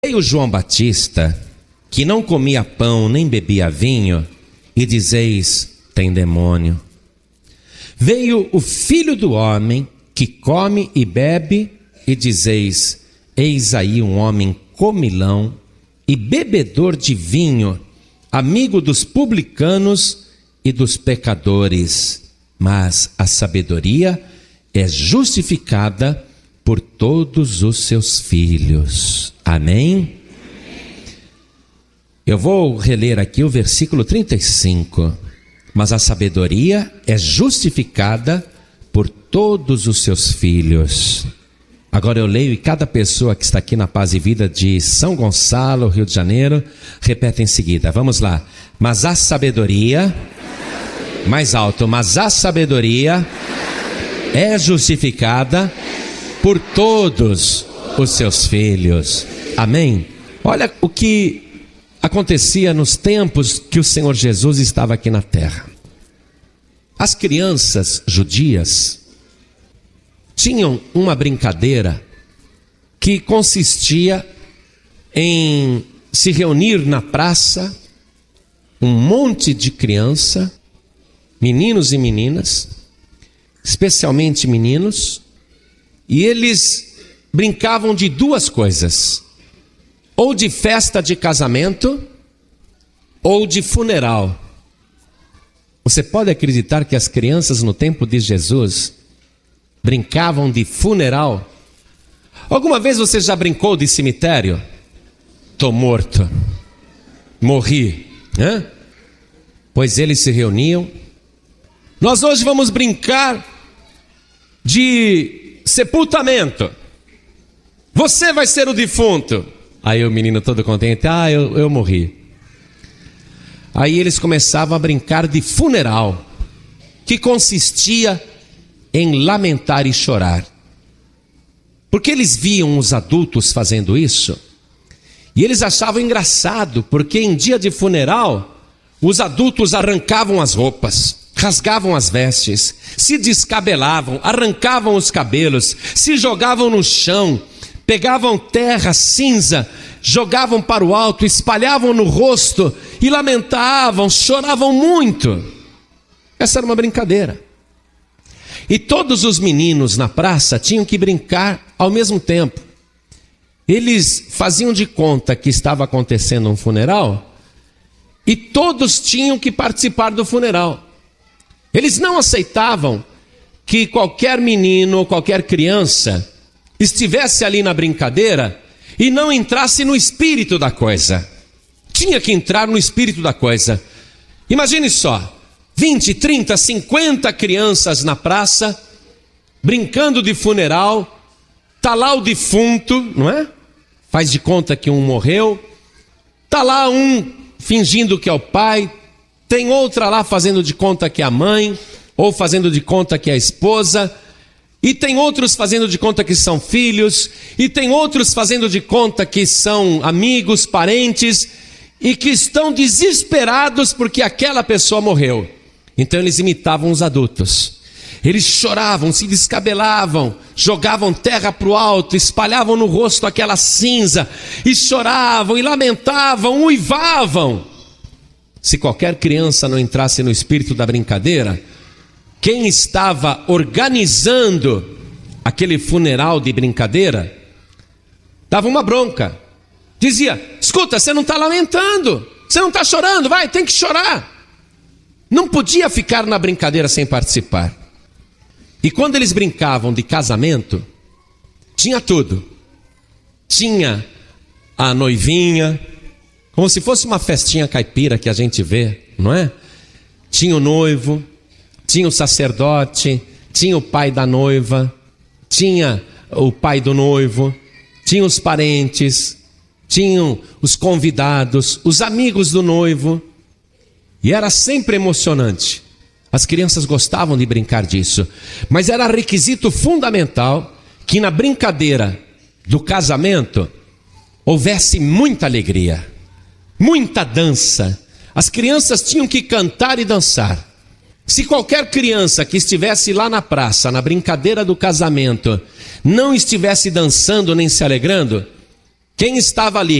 Veio João Batista, que não comia pão nem bebia vinho, e dizeis, tem demônio. Veio o Filho do Homem, que come e bebe, e dizeis, eis aí um homem comilão e bebedor de vinho, amigo dos publicanos e dos pecadores. Mas a sabedoria é justificada por todos os seus filhos. Amém? Eu vou reler aqui o versículo 35. Mas a sabedoria é justificada por todos os seus filhos. Agora eu leio e cada pessoa que está aqui na Paz e Vida de São Gonçalo, Rio de Janeiro, repete em seguida. Vamos lá. Mas a sabedoria, mais alto, mas a sabedoria é justificada por todos os seus filhos. Amém? Olha o que acontecia nos tempos que o Senhor Jesus estava aqui na terra. As crianças judias tinham uma brincadeira que consistia em se reunir na praça, um monte de criança, meninos e meninas, especialmente meninos, e eles brincavam de duas coisas: ou de festa de casamento, ou de funeral. Você pode acreditar que as crianças no tempo de Jesus brincavam de funeral? Alguma vez você já brincou de cemitério? Tô morto, morri, né? Pois eles se reuniam. Nós hoje vamos brincar de sepultamento. Você vai ser o defunto. Aí o menino todo contente, eu morri. Aí eles começavam a brincar de funeral, que consistia em lamentar e chorar. Porque eles viam os adultos fazendo isso, e eles achavam engraçado, porque em dia de funeral, os adultos arrancavam as roupas, rasgavam as vestes, se descabelavam, arrancavam os cabelos, se jogavam no chão, pegavam terra, cinza, jogavam para o alto, espalhavam no rosto e lamentavam, choravam muito. Essa era uma brincadeira. E todos os meninos na praça tinham que brincar ao mesmo tempo. Eles faziam de conta que estava acontecendo um funeral e todos tinham que participar do funeral. Eles não aceitavam que qualquer menino ou qualquer criança estivesse ali na brincadeira e não entrasse no espírito da coisa. Tinha que entrar no espírito da coisa. Imagine só, 20, 30, 50 crianças na praça, brincando de funeral. Está lá o defunto, não é? Faz de conta que um morreu. Está lá um fingindo que é o pai. Tem outra lá fazendo de conta que é a mãe, ou fazendo de conta que é a esposa. E tem outros fazendo de conta que são filhos, e tem outros fazendo de conta que são amigos, parentes, e que estão desesperados porque aquela pessoa morreu. Então eles imitavam os adultos. Eles choravam, se descabelavam, jogavam terra para o alto, espalhavam no rosto aquela cinza, e choravam, e lamentavam, uivavam. Se qualquer criança não entrasse no espírito da brincadeira, quem estava organizando aquele funeral de brincadeira dava uma bronca. Dizia, escuta, você não está lamentando, você não está chorando, vai, tem que chorar. Não podia ficar na brincadeira sem participar. E quando eles brincavam de casamento, tinha tudo. Tinha a noivinha, como se fosse uma festinha caipira que a gente vê, não é? Tinha o noivo, tinha o sacerdote, tinha o pai da noiva, tinha o pai do noivo, tinha os parentes, tinham os convidados, os amigos do noivo. E era sempre emocionante. As crianças gostavam de brincar disso. Mas era requisito fundamental que na brincadeira do casamento houvesse muita alegria, muita dança. As crianças tinham que cantar e dançar. Se qualquer criança que estivesse lá na praça, na brincadeira do casamento, não estivesse dançando nem se alegrando, Quem estava ali?